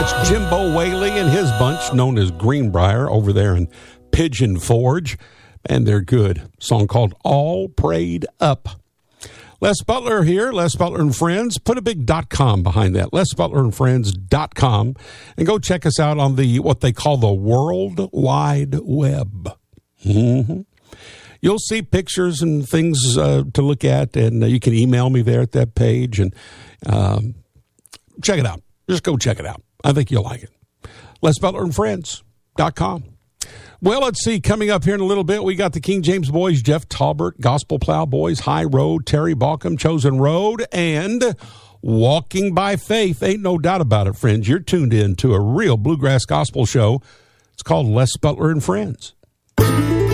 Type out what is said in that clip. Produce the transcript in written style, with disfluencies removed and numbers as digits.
That's Jimbo Whaley and his bunch, known as Greenbrier, over there in Pigeon Forge. And they're good. Song called All Prayed Up. Les Butler here, Les Butler and Friends. Put a big .com behind that, lesbutlerandfriends.com, and go check us out on the what they call the World Wide Web. Mm-hmm. You'll see pictures and things to look at, and you can email me there at that page, and check it out. Just go check it out. I think you'll like it. lesbutlerandfriends.com. Well, let's see. Coming up here in a little bit, we got the King James Boys, Jeff Talbert, Gospel Plow Boys, High Road, Terry Balcom, Chosen Road, and Walking by Faith. Ain't no doubt about it, friends. You're tuned in to a real bluegrass gospel show. It's called Les Butler and Friends.